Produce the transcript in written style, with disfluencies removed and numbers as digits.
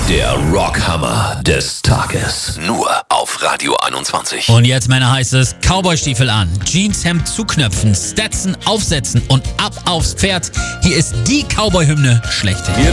Der Rockhammer des Tages. Nur auf Radio 21. Und jetzt, Männer, heißt es Cowboystiefel an, Jeanshemd zuknöpfen, Stetson aufsetzen und ab aufs Pferd. Hier ist die Cowboy-Hymne schlechthin.